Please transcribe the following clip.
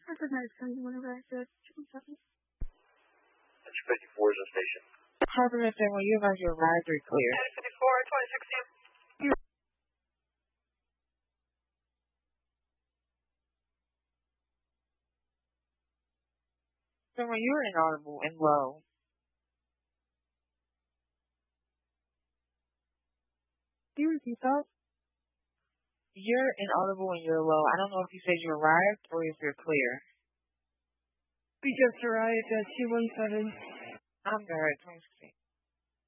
That's 54 is the station. Harbor FM, when you advise your advisory clear. 54, 26. So when you're inaudible and low, do you repeat that? You're inaudible and you're low. I don't know if you said you arrived or if you're clear. We just arrived at 217. I'm there at 2016.